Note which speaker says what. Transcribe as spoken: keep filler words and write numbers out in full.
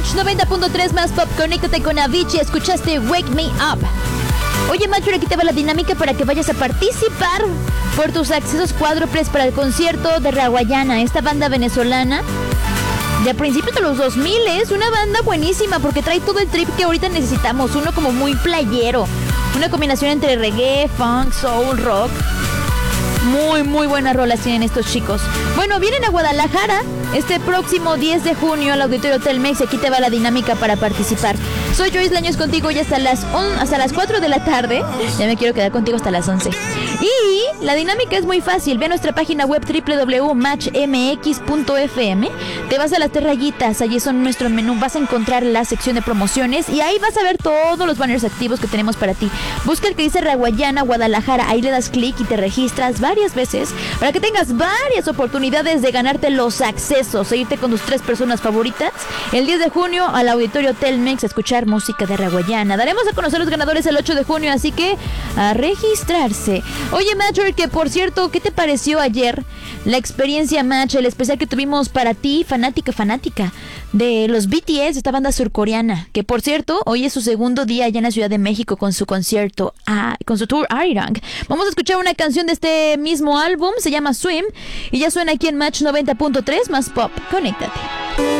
Speaker 1: Match noventa punto tres más pop, conéctate con Avicii, escuchaste Wake Me Up. Oye, Match, aquí te va la dinámica para que vayas a participar por tus accesos cuádruples para el concierto de Rawayana, esta banda venezolana de a principios de los dos mil. Es una banda buenísima porque trae todo el trip que ahorita necesitamos, uno como muy playero, una combinación entre reggae, funk, soul, rock. Muy, muy buenas rolas tienen estos chicos. Bueno, vienen a Guadalajara este próximo diez de junio al Auditorio Telmex y aquí te va la dinámica para participar. Soy Joyce Laños contigo y hasta las, on, hasta las cuatro de la tarde. Ya me quiero quedar contigo hasta las once. Y la dinámica es muy fácil. Ve a nuestra página web doble u doble u doble u punto match m x punto f m. Te vas a las tres rayitas, allí son nuestro menú. Vas a encontrar la sección de promociones y ahí vas a ver todos los banners activos que tenemos para ti. Busca el que dice Rawayana Guadalajara, ahí le das clic y te registras varias veces para que tengas varias oportunidades de ganarte los accesos e irte con tus tres personas favoritas el diez de junio al Auditorio Telmex a escuchar música de Rawayana. Daremos a conocer los ganadores el ocho de junio, así que a registrarse. Oye, Matcher, que por cierto, ¿qué te pareció ayer la experiencia Match, el especial que tuvimos para ti, fanática, fanática de los B T S, esta banda surcoreana, que por cierto, hoy es su segundo día allá en la Ciudad de México con su concierto, ah, con su tour Arirang? Vamos a escuchar una canción de este mismo álbum, se llama Swim, y ya suena aquí en Match noventa punto tres más pop. Conéctate.